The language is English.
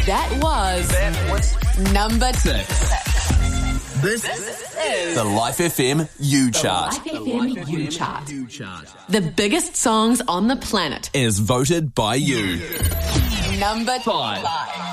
That was number 6. This is the Life FM U Chart. Life FM U Chart. The biggest songs on the planet Is voted by you. Number 5.